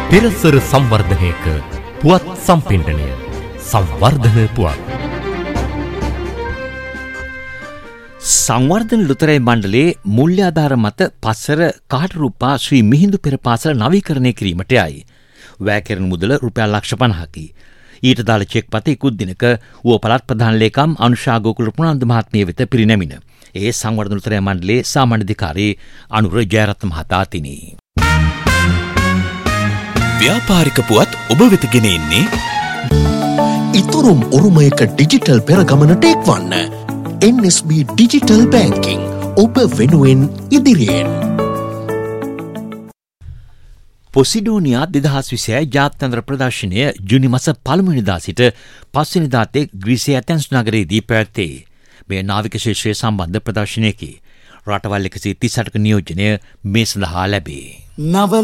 පෙරසර සංවර්ධනයක පුවත් සම්පින්ඩනය සංවර්ධන පුවත්. සංවර්ධන ලුතරැයි මණ්ඩලයේ මුල්‍ය ආධාර මත පස්සර කාටරුපා ශ්‍රී මිහිඳු පෙර පාසල නවීකරණය කිරීමට යයි. වැය කෙරෙන මුදල රුපියල් ලක්ෂ 50කි. ඊට දාල චෙක් පත ඉකුත් දිනක ඌව පළාත් ප්‍රධාන ලේකම් අනුෂා ගෝකුල ප්‍රනාන්දු මහත්මිය වෙත පිරිනැමින. ඒ සංවර්ධන ලුතරැයි මණ්ඩලයේ සාමාන්‍ය අධිකාරී අනුර ජයරත්න මහතා තිනි. ව්‍යාපාරික පුවත් ඔබ වෙත ගෙන එන්නේ ඉතුරුම් උරුමයක ඩිජිටල් පෙරගමනට එක්වන්න. NSB ඩිජිටල් බැංකිං ඔබ වෙනුවෙන් ඉදිරියෙන්. පොසිඩෝනියා 2026 ජාත්‍යන්තර ප්‍රදර්ශනය ජුනි මාස 1 වෙනිදා සිට 5 වෙනිදා තෙක් ග්‍රීසියේ ඇතැන්ස් නගරයේදී පැවැත්වේ. මේ නාවික ශිල්පය සම්බන්ධ ප්‍රදර්ශනයකි. රටවල් 138ක නියෝජනය මේ සඳහා ලැබේ. නව